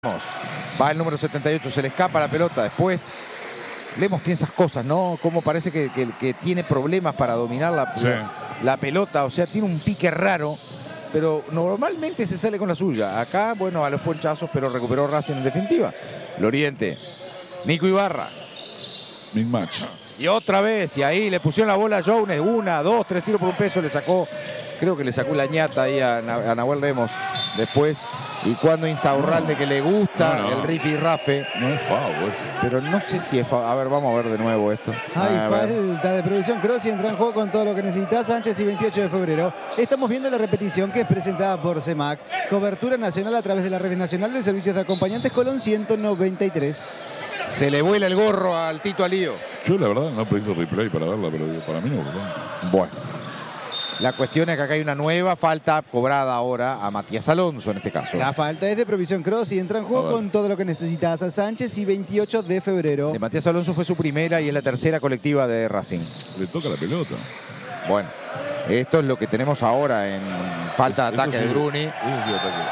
Va el número 78, se le escapa la pelota. Después Lemos tiene esas cosas, ¿no? Como parece que tiene problemas para dominar la pelota. O sea, tiene un pique raro, pero normalmente se sale con la suya. Acá, bueno, a los ponchazos, pero recuperó Racing en definitiva. Loriente, Nico Ibarra. Big match. Y otra vez, y ahí le pusieron la bola a Jones. 1, 2, 3 tiros por un peso. Le sacó, creo que le sacó la ñata ahí a Nahuel Lemos después. Y cuando Insaurralde, que le gusta el rifi rafe. No es foul, pero no sé si es foul. A ver, vamos a ver de nuevo esto. Hay falta de previsión. Cross y entra en juego con todo lo que necesita Sánchez y 28 de febrero. Estamos viendo la repetición que es presentada por CEMAC. Cobertura nacional a través de la Red Nacional de Servicios de Acompañantes Colón 193. Se le vuela el gorro al Tito Alío. Yo la verdad no preciso replay para verla, pero para mí no. Bueno. La cuestión es que acá hay una nueva falta cobrada ahora a Matías Alonso en este caso. La falta es de provisión Cross y entra en juego con todo lo que necesitas a Sánchez y 28 de febrero. De Matías Alonso fue su primera y es la tercera colectiva de Racing. Le toca la pelota. Bueno, esto es lo que tenemos ahora en falta de ataque de Bruni. Sí, ataque.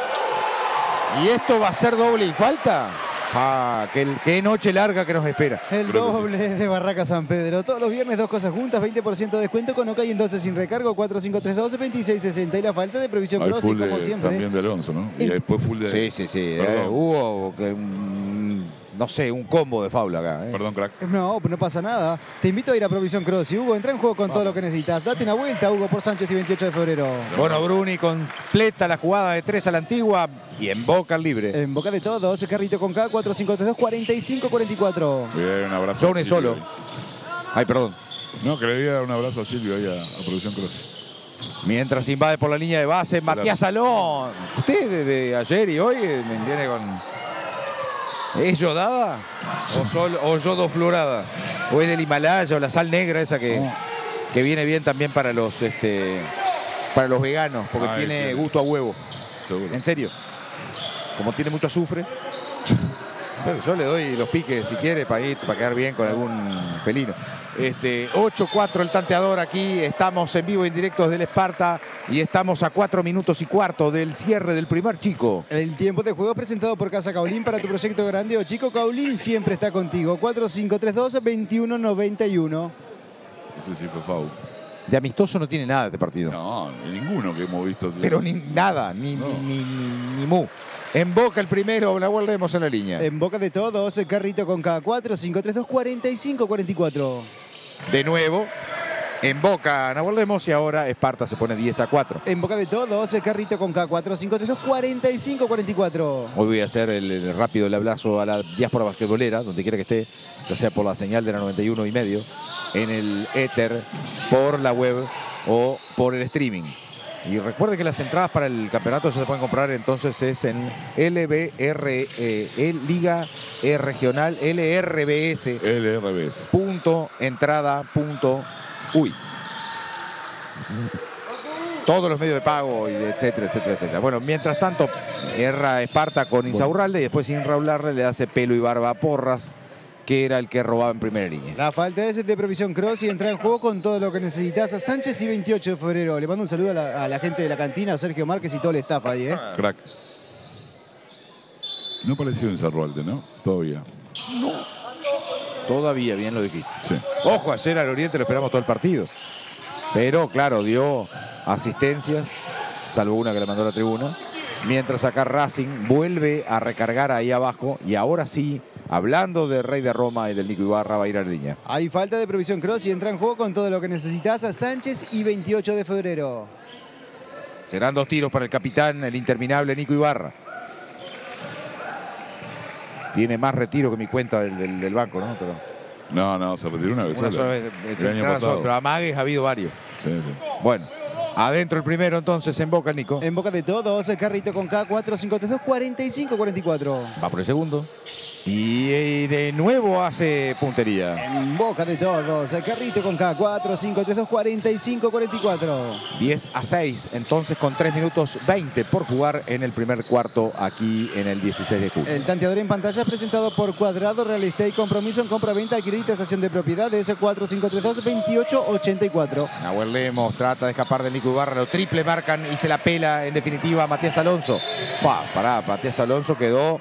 ¿Y esto va a ser doble y falta? Ah, qué noche larga que nos espera. El doble de Barraca San Pedro. Todos los viernes dos cosas juntas, 20% de descuento con OK y entonces sin recargo, 4532-2660. Y la falta de previsión Cross, y como siempre. También de Alonso, ¿no? Y después full de... Sí. Hubo, no sé, un combo de faula acá. Perdón, crack. No pasa nada. Te invito a ir a Provisión Cross. Y Hugo, entra en juego con todo lo que necesitas. Date una vuelta, Hugo, por Sánchez y 28 de febrero. Bueno, Bruni completa la jugada de 3 a la antigua y en boca al libre. En boca de todos, Carrito con K, 4532-4544. Bien, un abrazo. Jones solo. Ay, perdón. No, que le diera un abrazo a Silvio ahí a Provisión Cross. Mientras invade por la línea de base, Matías Salón. Usted desde ayer y hoy me viene con... ¿Es yodada? ¿O yodofluorada? ¿O es del Himalaya o la sal negra esa que viene bien también para los veganos? Porque tiene gusto a huevo. Seguro. En serio. Como tiene mucho azufre. Pero yo le doy los piques si quiere para quedar bien con algún felino. 8-4 el tanteador aquí. Estamos en vivo y en directo desde el Esparta y estamos a 4 minutos y cuarto del cierre del primer chico. El tiempo de juego presentado por Casa Caulín para tu proyecto grande o chico. Caulín siempre está contigo. 4532-2191. Ese sí fue foul. De amistoso no tiene nada este partido. No, ninguno que hemos visto. Pero nada, ni mu. En boca el primero, la volvemos en la línea. En boca de todos, Carrito con K, 4532-4544. De nuevo, en boca Nahuel Lemos y ahora Esparta se pone 10-4. En boca de todos, Carrito con K, 4532-4544. Hoy voy a hacer el rápido el abrazo a la diáspora basquetbolera, donde quiera que esté, ya sea por la señal de la 91.5, en el éter, por la web o por el streaming. Y recuerde que las entradas para el campeonato se pueden comprar entonces es en LBR, Liga Regional LRBS. .entrada.uy. Todos los medios de pago, y etcétera. Bueno, mientras tanto, erra Esparta con Insaurralde y después Insaurralde le hace pelo y barba a Porras, que era el que robaba en primera línea. La falta es de Provisión Cross y entra en juego con todo lo que necesitas a Sánchez y 28 de febrero. Le mando un saludo a la gente de la cantina, a Sergio Márquez y todo el staff ahí, Crack. No pareció Insaurralde, ¿no? Todavía. No. Todavía, bien lo dijiste. Sí. Ojo, ayer al Oriente lo esperamos todo el partido. Pero, claro, dio asistencias, salvo una que le mandó a la tribuna. Mientras acá Racing vuelve a recargar ahí abajo y ahora sí, hablando de Rey de Roma y del Nico Ibarra, va a ir a la línea. Hay falta de Provisión Cross y entra en juego con todo lo que necesitas a Sánchez y 28 de febrero. Serán 2 tiros para el capitán, el interminable Nico Ibarra. Tiene más retiro que mi cuenta del banco, ¿no? Pero... No, se retiró una vez. El año pasado. Pero amagues ha habido varios. Sí. Bueno. Adentro el primero, entonces, en boca, Nico. En boca de todos, Carrito con K, 4532-4544. Va por el segundo. Y de nuevo hace puntería. En boca de todos, Carrito con K, 4, 5, 3, 2, 45, 44. 10-6, entonces con 3 minutos 20 por jugar en el primer cuarto aquí en el 16 de julio. El tanteador en pantalla es presentado por Cuadrado Real Estate, compromiso en compra-venta, alquiler y tasación de propiedades, 4532-2884. Nahuel Lemos trata de escapar del Nico Ibarra, lo triple marcan y se la pela en definitiva Matías Alonso. Pará, Matías Alonso quedó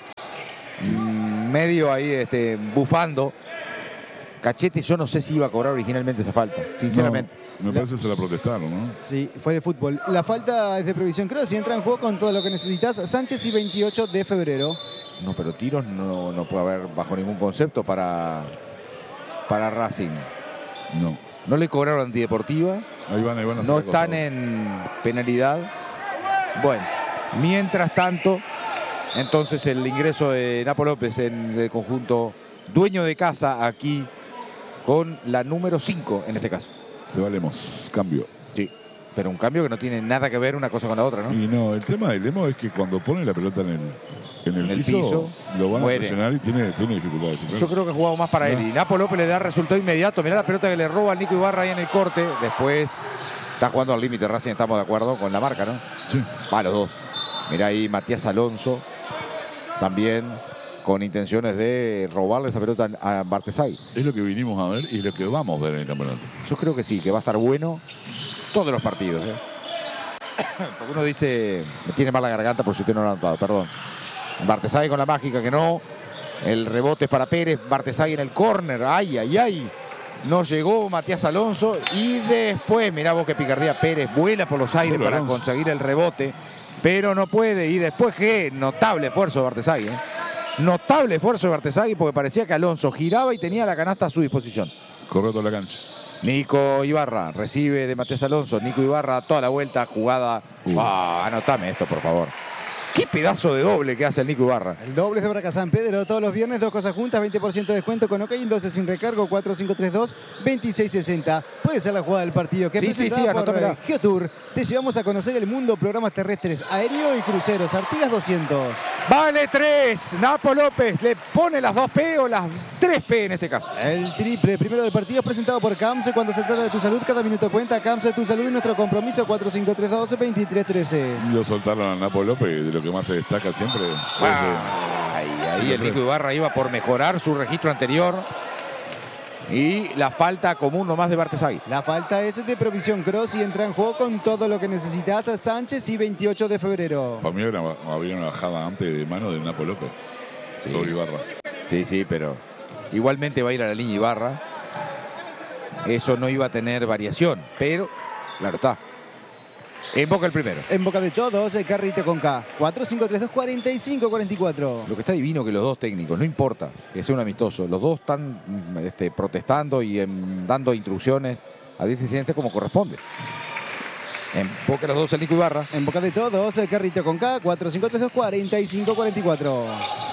medio ahí bufando. Cachete, yo no sé si iba a cobrar originalmente esa falta, sinceramente. No, me parece que se la protestaron, ¿no? Sí, fue de fútbol. La falta es de Previsión Cross y entra en juego con todo lo que necesitas. Sánchez y 28 de febrero. No, pero tiros no puede haber bajo ningún concepto para Racing. No. No le cobraron antideportiva. Ahí van a no están en penalidad. Bueno, mientras tanto, entonces el ingreso de Napo López en el conjunto dueño de casa aquí con la número 5 en este caso. Se va Lemos, cambio. Sí, pero un cambio que no tiene nada que ver una cosa con la otra, ¿no? Y no, el tema de Lemos es que cuando pone la pelota en el piso, lo van a presionar y tiene dificultades. Yo creo que ha jugado más para él. Y Napo López le da resultado inmediato. Mirá la pelota que le roba al Nico Ibarra ahí en el corte. Después está jugando al límite Racing, estamos de acuerdo con la marca, ¿no? Sí. Va los dos. Mirá ahí Matías Alonso. También con intenciones de robarle esa pelota a Bartesay. Es lo que vinimos a ver y es lo que vamos a ver en el campeonato. Yo creo que sí, que va a estar bueno todos los partidos. Porque uno dice, me tiene mal la garganta por si usted no lo ha notado, perdón. Bartesay con la mágica que no. El rebote es para Pérez. Bartesay en el córner. Ay. No llegó Matías Alonso. Y después, mirá vos que picardía, Pérez vuela por los aires para conseguir el rebote. Pero no puede. Y después, qué notable esfuerzo de Bartesay. Notable esfuerzo de Bartesay porque parecía que Alonso giraba y tenía la canasta a su disposición. Corrió toda la cancha. Nico Ibarra recibe de Matías Alonso. Nico Ibarra toda la vuelta, jugada. Anotame esto, por favor. Qué pedazo de doble que hace el Nico Ibarra. El doble es de Braca San Pedro todos los viernes, dos cosas juntas, 20% de descuento con OK y 12 sin recargo, 4532-2660. Puede ser la jugada del partido que sí, por Geotour. Te llevamos a conocer el mundo, programas terrestres, aéreo y cruceros. Artigas 200. Vale 3. Napo López le pone las 2P o las 3P en este caso. El triple primero del partido es presentado por CAMSE. Cuando se trata de tu salud, cada minuto cuenta. CAMSE, tu salud y nuestro compromiso, 4532-2313. Lo soltaron a Napo López, de lo que más se destaca siempre. Ahí el Nico Ibarra iba por mejorar su registro anterior. Y la falta común nomás de Bartesay. La falta es de Provisión Cross y entra en juego con todo lo que necesitas. Sánchez y 28 de febrero. Para mí había una bajada antes de mano del Napo López sobre Ibarra. Sí, pero igualmente va a ir a la línea Ibarra. Eso no iba a tener variación, pero claro está. En boca el primero. En boca de todos, el Carrito con K. 4-5-3-2-45-44. Lo que está divino que los dos técnicos, no importa que sea un amistoso, los dos están protestando y dando instrucciones a dirigentes como corresponde. En boca los dos el Nico Ibarra. En boca de todos, el Carrito con K. 4-5-3-2-45-44.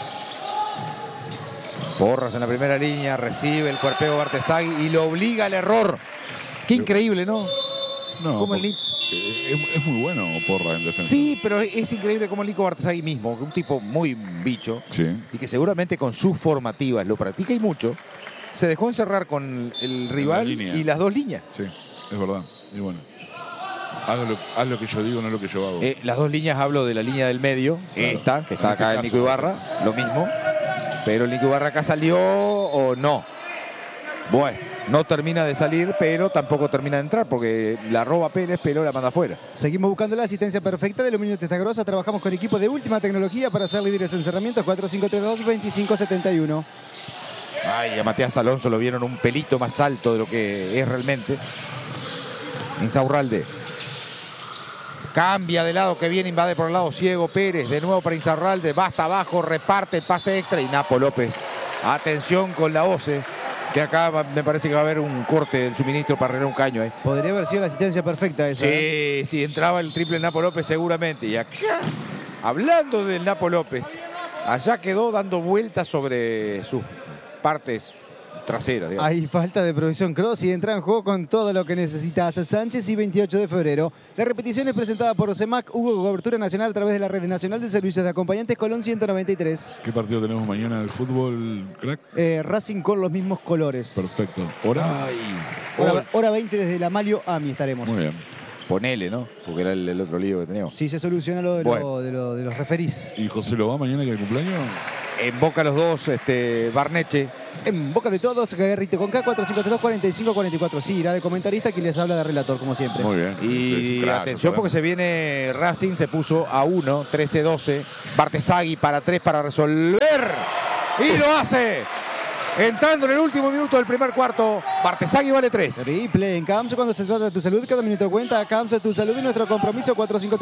Porras en la primera línea, recibe el cuerpeo Bartesay y lo obliga al error. Qué increíble, ¿no? No, como es muy bueno Porras en defensa. Sí, pero es increíble como el Nico Bartesay mismo, un tipo muy bicho, sí, y que seguramente con sus formativas lo practica y mucho, se dejó encerrar con el rival y las dos líneas. Sí, es verdad. Y bueno, haz lo que yo digo, no lo que yo hago. Las dos líneas, hablo de la línea del medio, claro, esta, que está acá el Nico Ibarra, lo mismo. Pero el Nico Ibarra acá salió o no. Bueno, no termina de salir, pero tampoco termina de entrar porque la roba Pérez, pero la manda afuera. Seguimos buscando la asistencia perfecta de Aluminio Testagrosa. Trabajamos con equipo de última tecnología para ser líderes en cerramientos. 4532-2571. Ay, a Matías Alonso lo vieron un pelito más alto de lo que es realmente. Insaurralde. Cambia de lado, que viene, invade por el lado ciego Pérez. De nuevo para Insaurralde. Va hasta abajo, reparte el pase extra. Y Napo López. Atención con la OCE. Que acá me parece que va a haber un corte del suministro para arreglar un caño. Podría haber sido la asistencia perfecta esa. Sí, sí, entraba el triple Napo López seguramente. Y acá, hablando del Napo López, allá quedó dando vueltas sobre sus partes trasera, digamos. Hay falta de provisión Cross y entra en juego con todo lo que necesitas. Sánchez y 28 de febrero. La repetición es presentada por CEMAC, Hugo, cobertura nacional a través de la Red Nacional de Servicios de Acompañantes, Colón 193. ¿Qué partido tenemos mañana del fútbol, crack? Racing con los mismos colores. Perfecto. ¿Hora? Hora 20 desde la Malio AMI estaremos. Muy bien. Ponele, ¿no? Porque era el otro lío que teníamos. Sí, se soluciona lo de, de los referís. ¿Y José lo va mañana que es el cumpleaños? En boca los dos, Barneche. En boca de todos, Garrito con K452-45-44. Sí, irá de comentarista, que les habla de relator, como siempre. Muy bien. Y atención porque se viene Racing, se puso a 1, 13-12. Bartesagui para 3 para resolver. Y lo hace. Entrando en el último minuto del primer cuarto, Bartesagui vale 3. Triple en CAMSO cuando se trata de tu salud. Cada minuto cuenta. CAMSO, tu salud y nuestro compromiso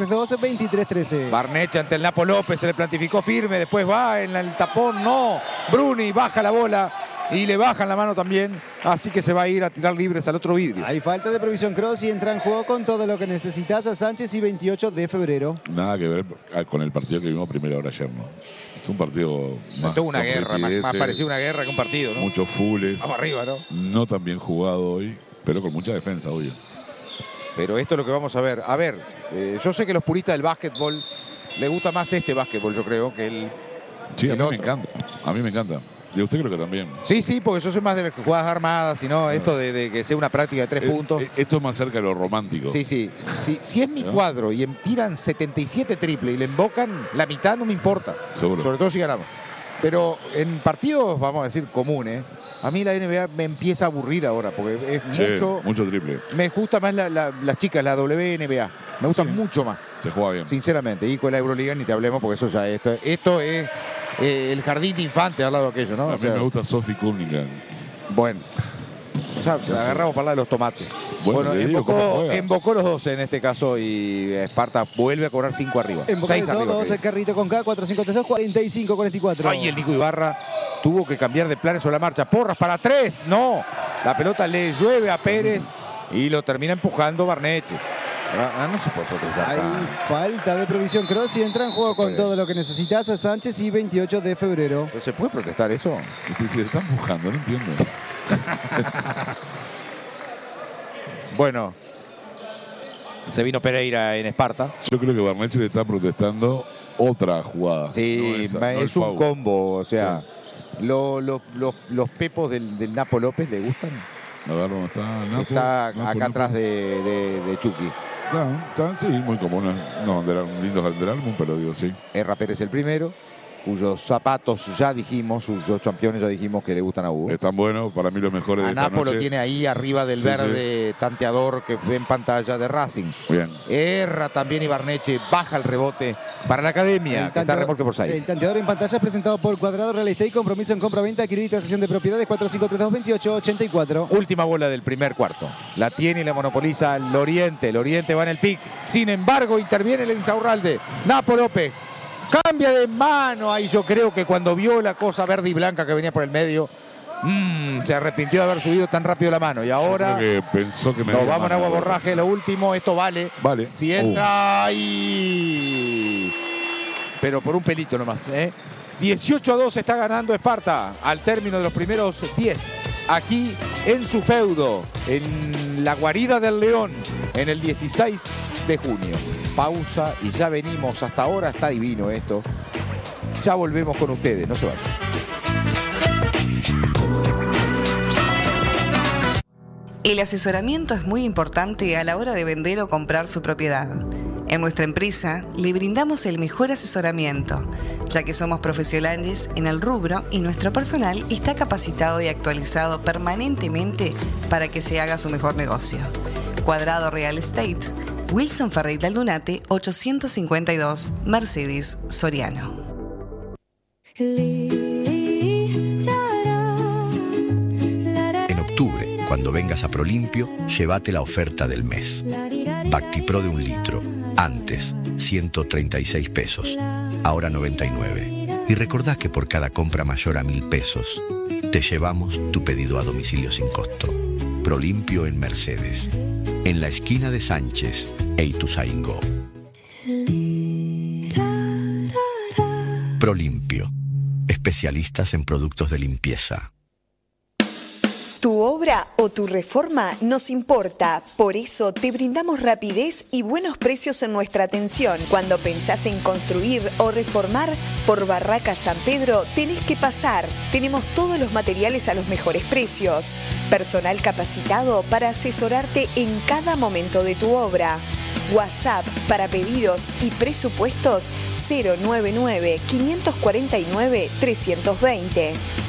4532-2313. Barneche ante el Napo López, se le plantificó firme, después va en el tapón, no. Bruni baja la bola y le bajan la mano también, así que se va a ir a tirar libres al otro vidrio. Hay falta de provisión Cross y entra en juego con todo lo que necesitas a Sánchez y 28 de febrero. Nada que ver con el partido que vimos primera hora ayer, ¿no? Es un partido más. Tuvo una guerra, más parecido a una guerra que un partido, ¿no? Muchos fulls. Vamos arriba, ¿no? No tan bien jugado hoy, pero con mucha defensa, obvio. Pero esto es lo que vamos a ver. A ver, yo sé que los puristas del básquetbol les gusta más este básquetbol, yo creo, que el. Sí, el a mí otro. me encanta. A mí me encanta. Y a usted creo que también. Sí, porque yo soy más de las jugadas armadas, sino esto de que sea una práctica de 3 puntos. Esto es más cerca de lo romántico. Sí. Si es mi cuadro y tiran 77 triple y le embocan, la mitad no me importa. Seguro. Sobre todo si ganamos. Pero en partidos, vamos a decir, comunes, a mí la NBA me empieza a aburrir ahora, porque es mucho triple. Me gusta más las chicas, la WNBA. Me gustan mucho más. Se juega bien. Sinceramente. Y con la Euroliga ni te hablemos, porque eso ya esto es el jardín de infantes al lado de aquello, ¿no? A mí me gusta Sophie Cunningham. Bueno. O sea, la agarramos para hablar de los tomates. Bueno, embocó los 12 en este caso y Esparta vuelve a cobrar 5 arriba. En boca de 6 arriba. todos, el Carrito con K452-45-44. Ay, el Nico Ibarra tuvo que cambiar de planes sobre la marcha. Porras para 3. No. La pelota le llueve a Pérez y lo termina empujando Barneche. No se puede protestar. Hay falta de provisión Cross y entra en juego con todo lo que necesitas a Sánchez y 28 de febrero. ¿Pero se puede protestar eso? Se está empujando, no entiendo. Bueno, se vino Pereira en Esparta. Yo creo que Barneche le está protestando otra jugada. Sí, no es un combo. O sea, sí. Los pepos del Napo López le gustan. A ver dónde está Napo. Está acá atrás de Chucky. Está, sí, muy común. No, lindos del álbum, pero digo sí. Erra Pérez el primero, cuyos zapatos ya dijimos, sus dos campeones ya dijimos que le gustan a Hugo. Están buenos, para mí los mejores de esta Napo noche. lo tiene ahí arriba del verde tanteador que ve en pantalla de Racing. Bien. Erra también y Barneche, baja el rebote para la academia, que está remolque por 6. El tanteador en pantalla es presentado por Cuadrado Real Estate, compromiso en compra-venta, adquirida cesión de propiedades 4532-2884. Última bola del primer cuarto. La tiene y la monopoliza el Oriente. El Oriente va en el pick. Sin embargo, interviene el Insaurralde. Napo López cambia de mano. Ahí yo creo que cuando vio la cosa verde y blanca que venía por el medio, se arrepintió de haber subido tan rápido la mano. Y ahora que pensó que nos vamos en agua borraje. Lo último, esto vale. Si entra ahí. Pero por un pelito nomás. 18-2 está ganando Esparta al término de los primeros 10. Aquí en su feudo, en la guarida del León, en el 16 de junio. Pausa y ya venimos. Hasta ahora está divino esto. Ya volvemos con ustedes. No se vayan. El asesoramiento es muy importante a la hora de vender o comprar su propiedad. En nuestra empresa le brindamos el mejor asesoramiento, ya que somos profesionales en el rubro y nuestro personal está capacitado y actualizado permanentemente para que se haga su mejor negocio. Cuadrado Real Estate, Wilson Ferreira Aldunate, 852, Mercedes, Soriano. En octubre, cuando vengas a Prolimpio, llévate la oferta del mes. Bactipro de 1 litro. Antes, 136 pesos. Ahora 99. Y recordá que por cada compra mayor a 1.000 pesos, te llevamos tu pedido a domicilio sin costo. Prolimpio en Mercedes. En la esquina de Sánchez e Ituzaingó. Prolimpio. Especialistas en productos de limpieza. obra o tu reforma nos importa. Por eso te brindamos rapidez y buenos precios en nuestra atención. Cuando pensás en construir o reformar, por Barracas San Pedro tenés que pasar. Tenemos todos los materiales a los mejores precios. Personal capacitado para asesorarte en cada momento de tu obra. WhatsApp para pedidos y presupuestos 099 549 320.